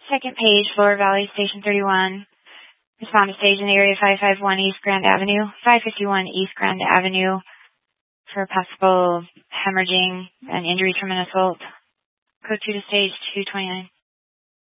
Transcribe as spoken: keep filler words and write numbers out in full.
Second page, Lower Valley, Station thirty-one. Respond to stage in the area five fifty-one East Grand Avenue, five fifty-one East Grand Avenue for possible hemorrhaging and injuries from an assault. Code two to stage two twenty-nine.